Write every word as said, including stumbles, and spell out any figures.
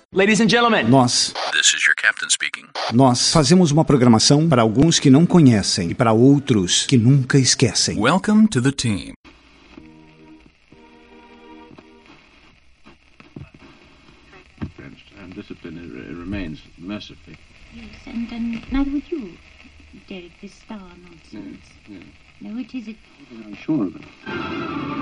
Ladies and gentlemen, Nós, This is your captain speaking. nós fazemos uma programação para alguns que não conhecem e para outros que nunca esquecem. Welcome to the team. And discipline uh, remains mercifully. Yes, and, and neither would you, Derek, this star nonsense. Yes, yes. No, it is it. I'm sure of it.